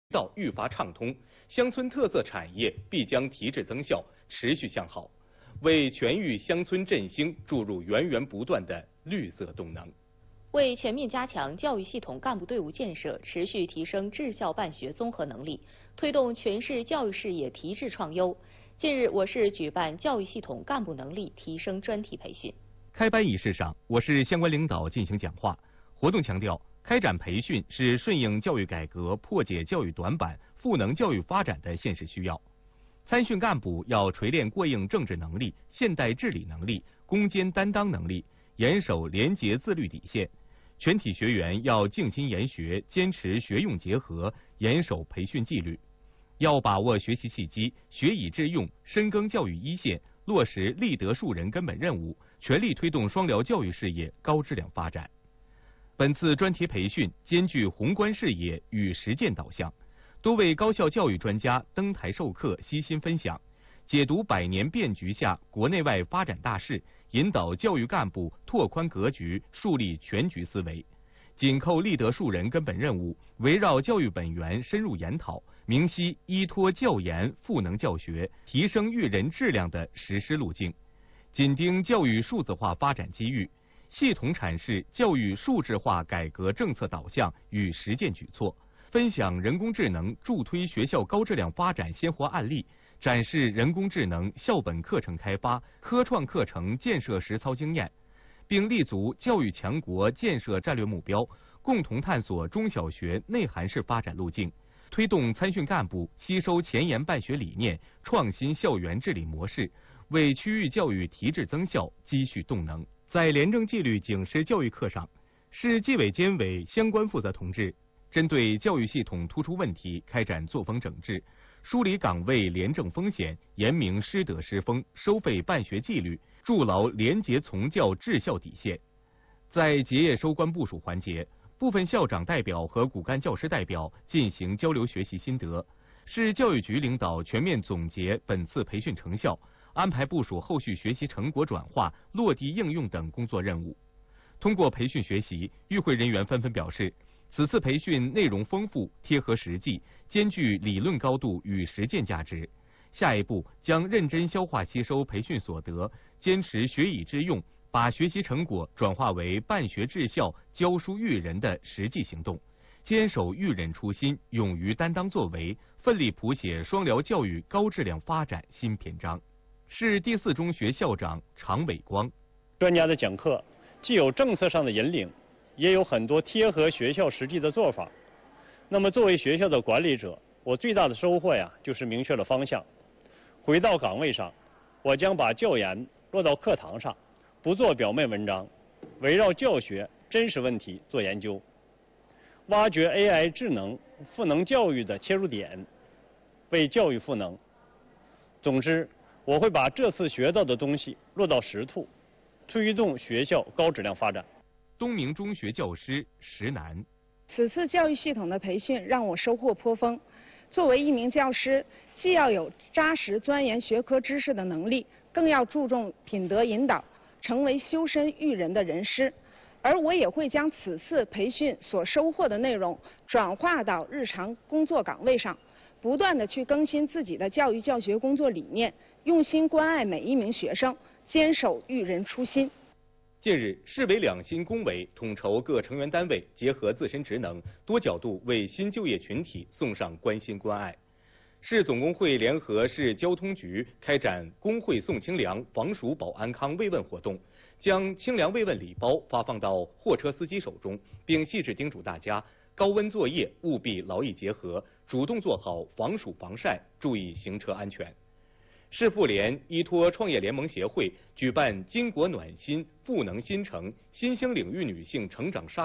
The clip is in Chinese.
道愈发畅通，乡村特色产业必将提质增效，持续向好，为全域乡村振兴注入源源不断的绿色动能。 为全面加强教育系统干部队伍建设，持续提升治校办学综合能力，推动全市教育事业提质创优。近日，我市举办教育系统干部能力提升专题培训。 开班仪式上，我市相关领导进行讲话。活动强调，开展培训是顺应教育改革、破解教育短板、赋能教育发展的现实需要。参训干部要锤炼过硬政治能力、现代治理能力、攻坚担当能力，严守廉洁自律底线。全体学员要静心研学，坚持学用结合，严守培训纪律。要把握学习契机，学以致用，深耕教育一线，落实立德树人根本任务，全力推动双辽教育事业高质量发展。本次专题培训兼具宏观视野与实践导向，多位高校教育专家登台授课，悉心分享，解读百年变局下国内外发展大势，引导教育干部拓宽格局，树立全局思维。紧扣立德树人根本任务，围绕教育本源深入研讨，明晰依托教研赋能教学、提升育人质量的实施路径，紧盯教育数字化发展机遇，系统阐释教育数质化改革政策导向与实践举措，分享人工智能助推学校高质量发展鲜活案例，展示人工智能校本课程开发、科创课程建设实操经验，并立足教育强国建设战略目标，共同探索中小学内涵式发展路径，推动参训干部吸收前沿办学理念，创新校园治理模式，为区域教育提质增效积蓄动能。在廉政纪律警示教育课上，市纪委监委相关负责同志针对教育系统突出问题开展作风整治，梳理岗位廉政风险，严明师德师风、收费办学纪律，筑牢廉洁从教治校底线。在结业收官部署环节，部分校长代表和骨干教师代表进行交流学习心得，市教育局领导全面总结本次培训成效，安排部署后续学习成果转化、落地应用等工作任务。通过培训学习，与会人员纷纷表示，此次培训内容丰富、贴合实际，兼具理论高度与实践价值。下一步将认真消化吸收培训所得，坚持学以致用，把学习成果转化为办学治校、教书育人的实际行动，坚守育人初心，勇于担当作为，奋力谱写双辽教育高质量发展新篇章。市第4中学校长常伟光： 专家的讲课既有政策上的引领，也有很多贴合学校实际的做法。那么作为学校的管理者，我最大的收获就是明确了方向。回到岗位上，我将把教研落到课堂上，不做表面文章，围绕教学真实问题做研究，挖掘 AI 智能赋能教育的切入点，为教育赋能。总之，我会把这次学到的东西落到实处，推动学校高质量发展。 东明中学教师石楠： 此次教育系统的培训让我收获颇丰。作为一名教师，既要有扎实钻研学科知识的能力，更要注重品德引导，成为修身育人的人师。而我也会将此次培训所收获的内容转化到日常工作岗位上，不断地去更新自己的教育教学工作理念，用心关爱每一名学生，坚守育人初心。 近日，市委两新工委统筹各成员单位，结合自身职能，多角度为新就业群体送上关心关爱。市总工会联合市交通局开展工会送清凉、防暑保安康慰问活动，将清凉慰问礼包发放到货车司机手中，并细致叮嘱大家高温作业务必劳逸结合，主动做好防暑防晒，注意行车安全。市妇联依托创业联盟协会举办巾帼暖心赋能新城新兴领域女性成长沙